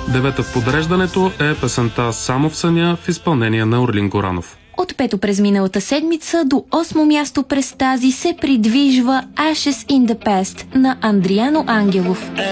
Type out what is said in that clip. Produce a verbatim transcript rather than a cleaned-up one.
Девета в подреждането е песента "Само в съня" в изпълнение на Орлин Горанов. От пето през миналата седмица до осмо място през тази се придвижва Ashes in the Past на Андриано Ангелов.